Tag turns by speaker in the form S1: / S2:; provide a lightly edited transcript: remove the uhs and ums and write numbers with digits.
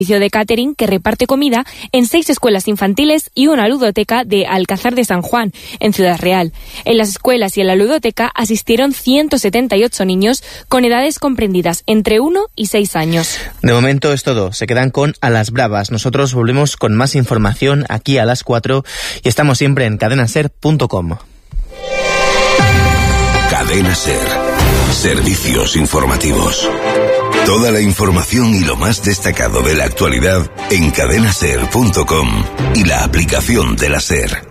S1: servicio de catering que reparte comida en 6 escuelas infantiles y una ludoteca de Alcázar de San Juan, en Ciudad Real. En las escuelas y en la ludoteca asistieron 178 niños con edades comprendidas entre 1 y 6 años.
S2: De momento es todo. Se quedan con A las Bravas. Nosotros volvemos con más información aquí a las 4 y estamos siempre en cadenaser.com.
S3: Cadena Ser. Servicios informativos. Toda la información y lo más destacado de la actualidad en cadenaser.com y la aplicación de la SER.